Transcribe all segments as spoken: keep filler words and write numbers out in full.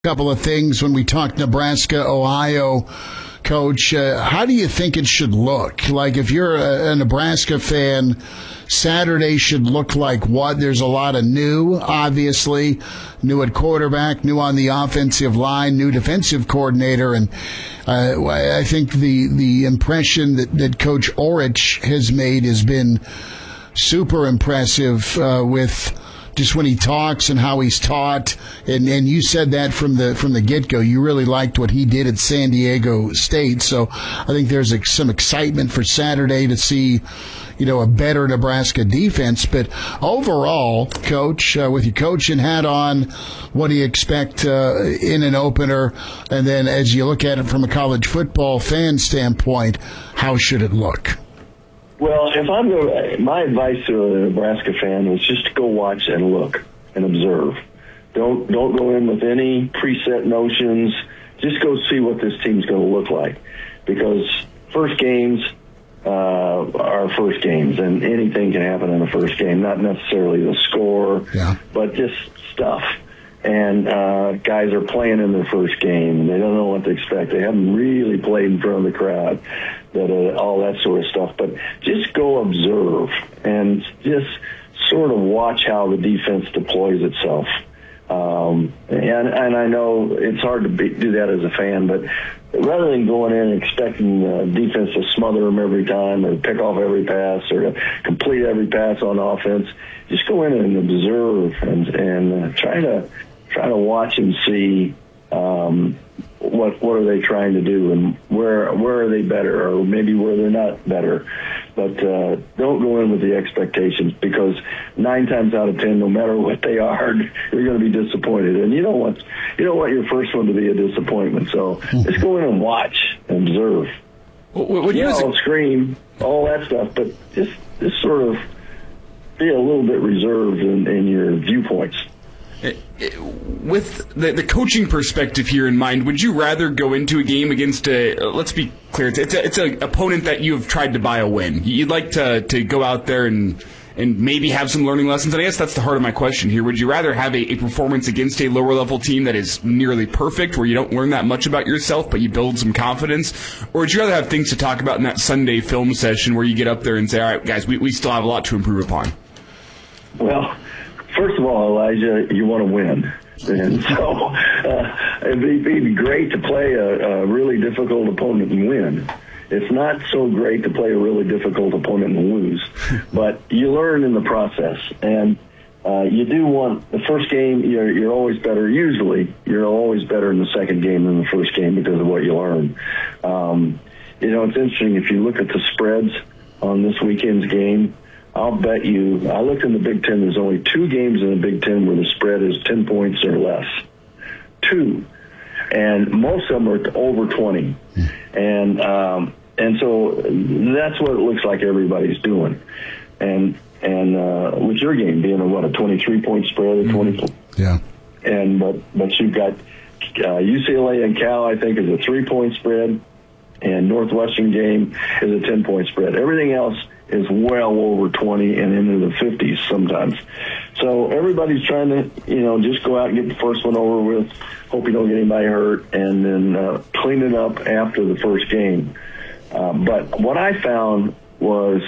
couple of things when we talk Nebraska, Ohio, Coach. Uh, how do you think it should look? Like, if you're a, a Nebraska fan, Saturday should look like what? There's a lot of new, obviously. New at quarterback, new on the offensive line, new defensive coordinator. And uh, I think the, the impression that, that Coach Orich has made has been super impressive uh, with just when he talks and how he's taught, and, and you said that from the from the get-go. You really liked what he did at San Diego State, so I think there's a, some excitement for Saturday to see, you know, a better Nebraska defense. But overall, Coach, uh, with your coaching hat on, what do you expect uh, in an opener? And then as you look at it from a college football fan standpoint, how should it look? Well, if I'm going, my advice to a Nebraska fan is just to go watch and look and observe. Don't don't go in with any preset notions. Just go see what this team's going to look like, because first games uh, are first games, and anything can happen in the first game. Not necessarily the score, yeah. but just stuff. And uh, guys are playing in their first game, and they don't know what to expect. They haven't really played in front of the crowd, that uh, all that sort of stuff. But just go observe and just sort of watch how the defense deploys itself. Um, and, and I know it's hard to be, do that as a fan, but rather than going in and expecting the defense to smother them every time or pick off every pass or to complete every pass on offense, just go in and observe and, and uh, try to try to watch and see um, what what are they trying to do and where where are they better, or maybe where they're not better. But uh, don't go in with the expectations, because nine times out of ten, no matter what they are, you're going to be disappointed, and you don't want you don't want your first one to be a disappointment. So mm-hmm. just go in and watch and observe. What, what you know, scream, all that stuff, but just just sort of be a little bit reserved in, in your viewpoints. With the, the coaching perspective here in mind, would you rather go into a game against a, let's be clear, it's it's, a, it's an opponent that you have tried to buy a win? You'd like to, to go out there and and maybe have some learning lessons? And I guess that's the heart of my question here. Would you rather have a, a performance against a lower-level team that is nearly perfect, where you don't learn that much about yourself, but you build some confidence? Or would you rather have things to talk about in that Sunday film session where you get up there and say, all right, guys, we, we still have a lot to improve upon? Well, first of all, Elijah, you want to win. And so uh, it'd, be, it'd be great to play a, a really difficult opponent and win. It's not so great to play a really difficult opponent and lose, but you learn in the process. And uh, you do want the first game, you're, you're always better. Usually, you're always better in the second game than the first game because of what you learn. Um, you know, it's interesting. If you look at the spreads on this weekend's game, I'll bet you, I looked in the Big Ten, there's only two games in the Big Ten where the spread is ten points or less. Two. And most of them are over twenty. And um, and so that's what it looks like everybody's doing. And and uh, with your game being a, what, a twenty-three point spread or twenty? Yeah. And but, but you've got uh, U C L A and Cal, I think, is a three point spread. And Northwestern game is a ten point spread. Everything else is well over twenty and into the fifties sometimes. So everybody's trying to, you know, just go out and get the first one over with, hope you don't get anybody hurt, and then uh, clean it up after the first game. Uh, but what I found was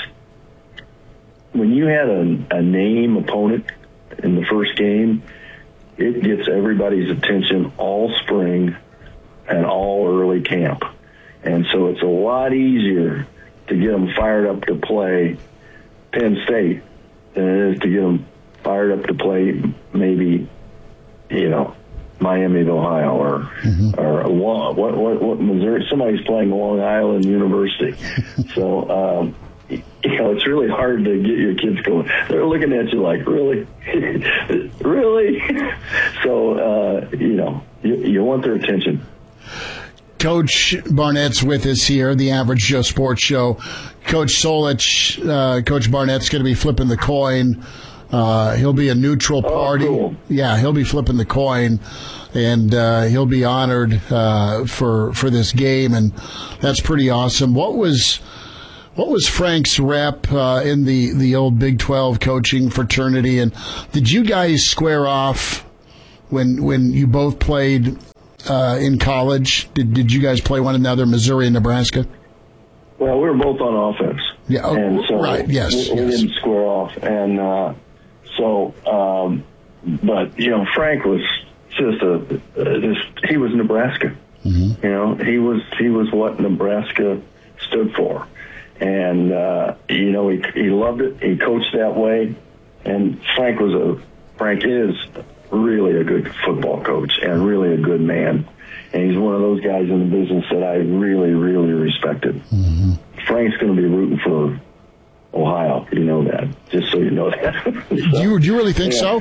when you had a, a name opponent in the first game, it gets everybody's attention all spring and all early camp. And so it's a lot easier to get them fired up to play Penn State than it is to get them fired up to play maybe, you know, Miami of Ohio or mm-hmm. or Long, what, what what Missouri. Somebody's playing Long Island University. So um, you know, it's really hard to get your kids going. They're looking at you like, really, really. So uh, you know, you, you want their attention. Coach Barnett's with us here, the Average Joe Sports Show. Coach Solich, uh, Coach Barnett's going to be flipping the coin. Uh, he'll be a neutral party. Oh, cool. Yeah, he'll be flipping the coin, and uh, he'll be honored uh, for for this game, and that's pretty awesome. What was what was Frank's rep uh, in the, the old Big twelve coaching fraternity, and did you guys square off when when you both played uh, in college? Did did you guys play one another, Missouri and Nebraska? Well, we were both on offense. Yeah, oh, and so right, yes. We, we yes. didn't square off. And uh, so, um, but, you know, Frank was just a, uh, just, he was Nebraska. Mm-hmm. You know, he was, he was what Nebraska stood for. And, uh, you know, he, he loved it. He coached that way. And Frank was a, Frank is really a good football coach and really a good man. And he's one of those guys in the business that I really, really respected. Mm-hmm. Frank's going to be rooting for Ohio. You know that, just so you know that. so, do, you, do you really think yeah. so?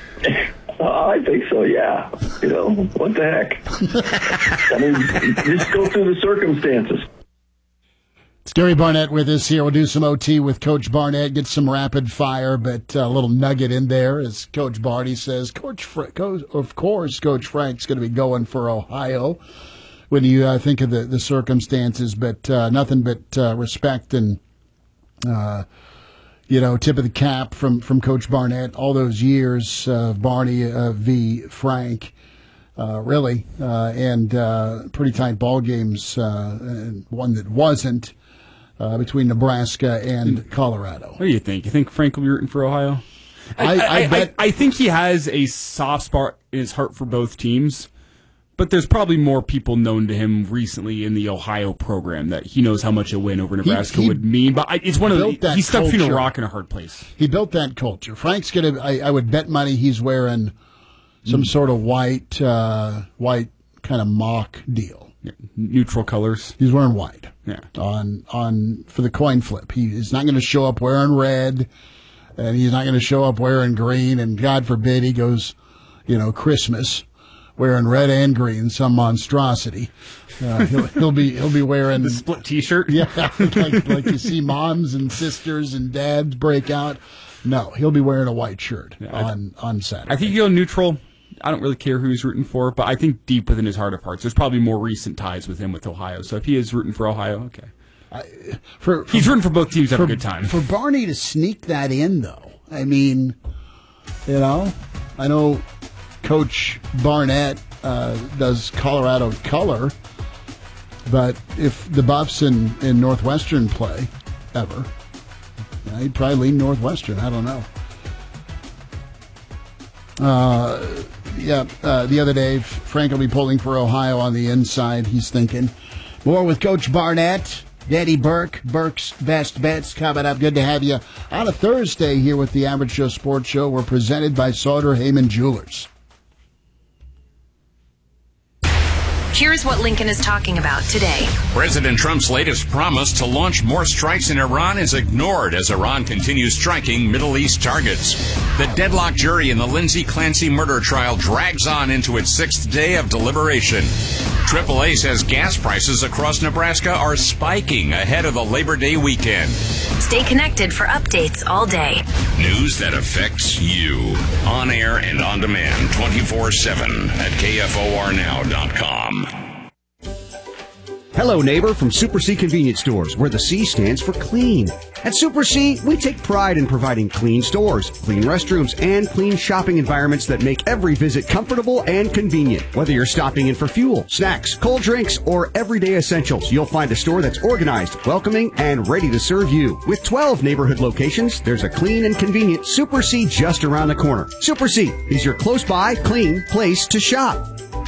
Uh, I think so, yeah. You know, what the heck? I mean, just go through the circumstances. It's Gary Barnett with us here. We'll do some O T with Coach Barnett, get some rapid fire, but a little nugget in there, as Coach Barney says. Coach, Fra- Coach of course, Coach Frank's going to be going for Ohio when you uh, think of the, the circumstances, but uh, nothing but uh, respect and, uh, you know, tip of the cap from, from Coach Barnett. All those years of Barney uh, v. Frank. Uh, really, uh, and uh, pretty tight ball games, uh, and one that wasn't uh, between Nebraska and Colorado. What do you think? You think Frank will be rooting for Ohio? I, I, I, bet, I, I think he has a soft spot in his heart for both teams, but there's probably more people known to him recently in the Ohio program that he knows how much a win over Nebraska he, he would mean. But I, it's one of the he's stuck between a rock and a hard place. He built that culture. Frank's gonna. I, I would bet money he's wearing some sort of white, uh, white kind of mock deal. Yeah. Neutral colors. He's wearing white. Yeah. On on for the coin flip, he is not going to show up wearing red, and he's not going to show up wearing green. And God forbid he goes, you know, Christmas wearing red and green, some monstrosity. Uh, he'll, he'll be he'll be wearing the split T-shirt. Yeah, like like you see moms and sisters and dads break out. No, he'll be wearing a white shirt yeah, on on Saturday. I think you go neutral. I don't really care who he's rooting for, but I think deep within his heart of hearts, there's probably more recent ties with him with Ohio. So if he is rooting for Ohio, okay. I, for, for, he's rooting for both teams to for, have a good time. For Barney to sneak that in, though, I mean, you know, I know Coach Barnett uh, does Colorado color, but if the Buffs in, in Northwestern play ever, yeah, he'd probably lean Northwestern. I don't know. Uh, yeah, uh, the other day, Frank will be pulling for Ohio on the inside, he's thinking. More with Coach Barnett, Daddy Burke, Burke's Best Bets coming up. Good to have you on a Thursday here with the Average Joe Sports Show. We're presented by Sauter Heyman Jewelers. Here's what Lincoln is talking about today. President Trump's latest promise to launch more strikes in Iran is ignored as Iran continues striking Middle East targets. The deadlocked jury in the Lindsay Clancy murder trial drags on into its sixth day of deliberation. triple A says gas prices across Nebraska are spiking ahead of the Labor Day weekend. Stay connected for updates all day. News that affects you. On air and on demand twenty-four seven at K F O R now dot com. Hello, neighbor, from Super C Convenience Stores, where the C stands for clean. At Super C, we take pride in providing clean stores, clean restrooms, and clean shopping environments that make every visit comfortable and convenient. Whether you're stopping in for fuel, snacks, cold drinks, or everyday essentials, you'll find a store that's organized, welcoming, and ready to serve you. With twelve neighborhood locations, there's a clean and convenient Super C just around the corner. Super C is your close-by, clean place to shop.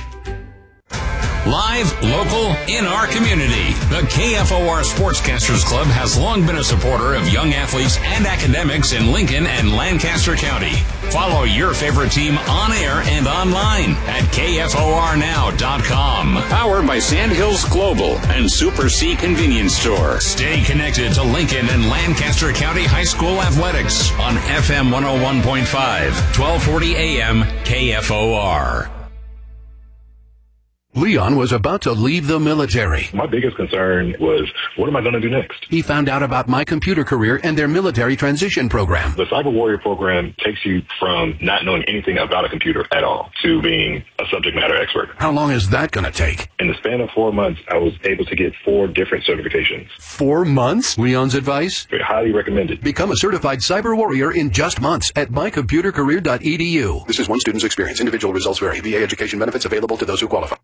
Live, local, in our community. The K F O R Sportscasters Club has long been a supporter of young athletes and academics in Lincoln and Lancaster County. Follow your favorite team on air and online at K F O R now dot com. Powered by Sandhills Global and Super C Convenience Store. Stay connected to Lincoln and Lancaster County High School athletics on F M one oh one point five, twelve forty A M K F O R. Leon was about to leave the military. My biggest concern was, what am I going to do next? He found out about My Computer Career and their military transition program. The Cyber Warrior program takes you from not knowing anything about a computer at all to being a subject matter expert. How long is that going to take? In the span of four months, I was able to get four different certifications. Four months? Leon's advice? I highly recommend it. Become a certified Cyber Warrior in just months at my computer career dot e d u. This is one student's experience. Individual results vary. V A education benefits available to those who qualify.